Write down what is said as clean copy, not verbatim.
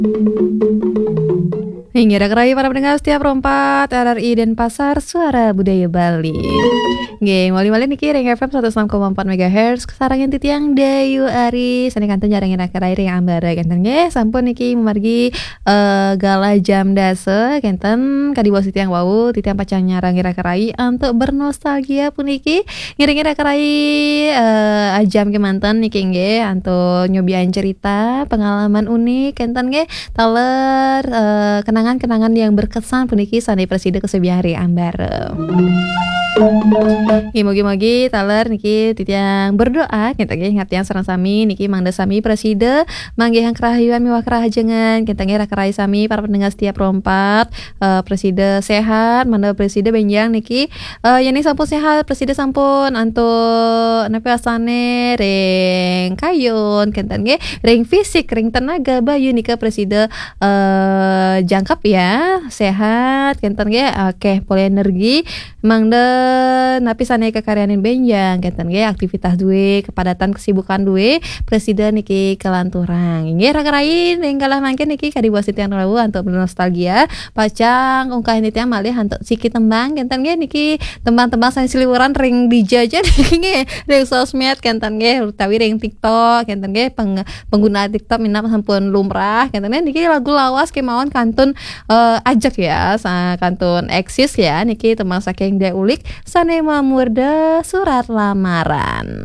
Hingga kerai para pendengar setiap rompat RRI Denpasar Suara Budaya Bali. Nggih, mali-mali niki Ring FM 106,4 MHz sarangin titiang Dayu Ari sani kanten jarangin kerai ring ambara kenten nggih sampun niki memargi gala jam dase kenten kadiwa titiang wau titiang pacang nyarang ngira kerai untuk bernostalgia puniki ngira-ngira kerai ajam kemanten niki nggih untuk nyobian cerita pengalaman unik kenten nggih taler kenangan-kenangan yang berkesan puniki sani presiden kesebian hari ambara. Mugi-mugi taler niki titiang berdoa kita nggih ngatian sareng sami niki mangda sami preside manggihang kerahayuan miwah kerahajengan kita nggih rakerai sami para pendengar setiap rompat preside sehat mangda preside benjang niki yani sampun sehat preside sampun antuk napa asane ring kayun kenten nggih ring fisik ring tenaga bayu nika preside jangkap ya sehat kenten nggih oke poli energi mangda napi sana kekaryanin benjang kenten ge aktivitas duwe kepadatan kesibukan duwe presiden niki kelanturang nggih rakarai ninggalah mangke niki kadiwa sitiang rawu untuk nostalgia pacang ungkahin titiang malih hantuk siki tembang kenten ge niki tembang-tembang sanes siliweran ring dijajah niki ring sosmed kenten ge utawi ring TikTok kenten ge pengguna TikTok minat sampun lumrah kenten niki lagu lawas kemawon kantun ajak ya kantun eksis ya niki tembang saking dia ulik Sane Mamurda Surat Lamaran.